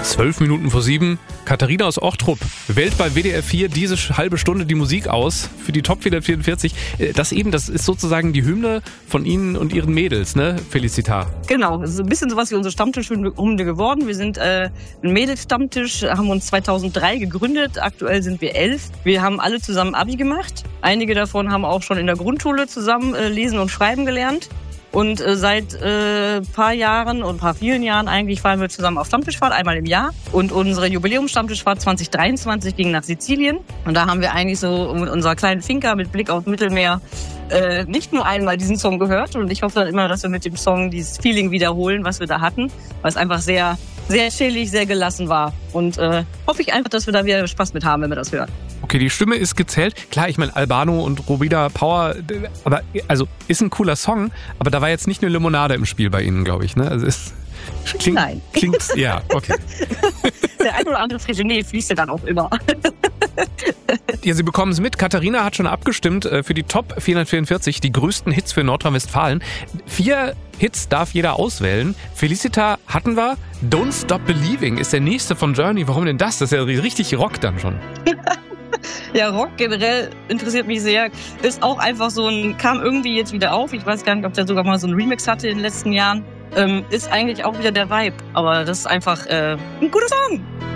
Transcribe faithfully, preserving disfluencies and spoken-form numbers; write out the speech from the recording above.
Zwölf Minuten vor sieben. Katharina aus Ochtrup wählt bei W D R vier diese halbe Stunde die Musik aus für die Top vierhundertvierundvierzig. Das eben, das ist sozusagen die Hymne von Ihnen und Ihren Mädels, ne? Felicita. Genau, es ist ein bisschen sowas wie unsere Stammtischhymne geworden. Wir sind äh, ein Mädelsstammtisch, haben uns zweitausenddrei gegründet. Aktuell sind wir elf. Wir haben alle zusammen Abi gemacht. Einige davon haben auch schon in der Grundschule zusammen äh, lesen und schreiben gelernt. Und äh, seit äh, paar Jahren und paar vielen Jahren eigentlich fahren wir zusammen auf Stammtischfahrt, einmal im Jahr. Und unsere Jubiläumsstammtischfahrt zwanzig dreiundzwanzig ging nach Sizilien. Und da haben wir eigentlich so mit unserer kleinen Finca mit Blick aufs Mittelmeer äh, nicht nur einmal diesen Song gehört. Und ich hoffe dann immer, dass wir mit dem Song dieses Feeling wiederholen, was wir da hatten. Weil es einfach sehr, sehr chillig, sehr gelassen war. Und äh, hoffe ich einfach, dass wir da wieder Spaß mit haben, wenn wir das hören. Okay, die Stimme ist gezählt. Klar, ich meine, Albano und Robida Power, aber also ist ein cooler Song, aber da war jetzt nicht eine Limonade im Spiel bei Ihnen, glaube ich, ne? Also ist, klingt, Nein. Klingt, ja, okay. Der ein oder andere frische Nee fließt ja dann auch immer. Ja, Sie bekommen es mit. Katharina hat schon abgestimmt für die Top vierhundertvierundvierzig, die größten Hits für Nordrhein-Westfalen. Vier Hits darf jeder auswählen. Felicita hatten wir. Don't Stop Believing ist der nächste von Journey. Warum denn das? Das ist ja richtig Rock dann schon. Ja, Rock generell interessiert mich sehr. Ist auch einfach so ein, kam irgendwie jetzt wieder auf. Ich weiß gar nicht, ob der sogar mal so einen Remix hatte in den letzten Jahren. Ähm, ist eigentlich auch wieder der Vibe. Aber das ist einfach äh, ein guter Song.